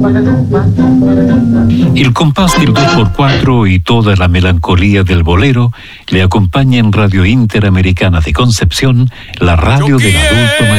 El compás del 2x4 y toda la melancolía del bolero le acompaña en Radio Interamericana de Concepción, la radio del adulto mayor.